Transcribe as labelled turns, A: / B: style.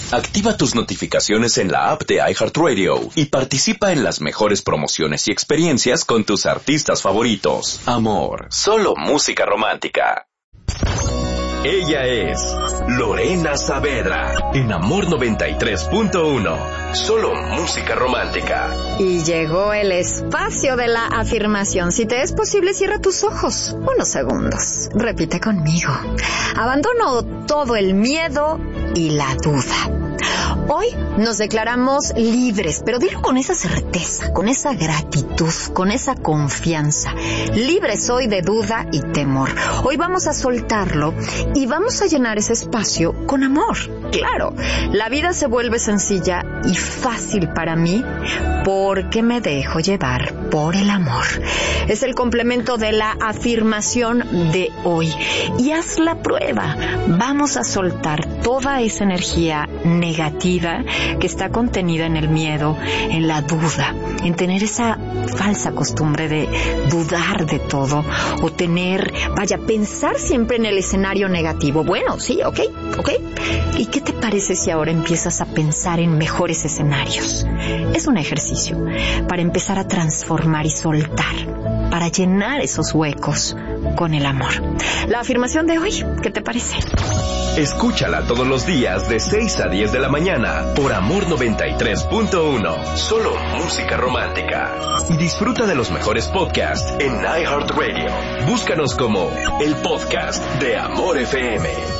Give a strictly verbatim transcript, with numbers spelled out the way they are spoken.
A: Activa tus notificaciones en la app de iHeartRadio y participa en las mejores promociones y experiencias con tus artistas favoritos. Amor, solo música romántica. Ella es Lorena Saavedra, en Amor noventa y tres punto uno. Solo música romántica.
B: Y llegó el espacio de la afirmación. Si te es posible, cierra tus ojos unos segundos. Repite conmigo. Abandono todo el miedo y la duda. Hoy nos declaramos libres, pero dilo con esa certeza, con esa gratitud, con esa confianza. Libre soy de duda y temor. Hoy vamos a soltarlo y vamos a llenar ese espacio con amor. Claro, la vida se vuelve sencilla y fácil para mí porque me dejo llevar por el amor. Es el complemento de la afirmación de hoy. Y haz la prueba. Vamos a soltar toda esa energía negativa que está contenida en el miedo, en la duda, en tener esa falsa costumbre de dudar de todo o tener, vaya, pensar siempre en el escenario negativo. Bueno, sí, ok, ok. ¿Y qué te parece si ahora empiezas a pensar en mejores escenarios? Es un ejercicio para empezar a transformar y soltar, para llenar esos huecos con el amor. La afirmación de hoy, ¿qué te parece?
A: Escúchala todos los días de seis a diez de la mañana por Amor noventa y tres punto uno. Solo música romántica. Y disfruta de los mejores podcasts en iHeartRadio. Búscanos como el podcast de Amor F M.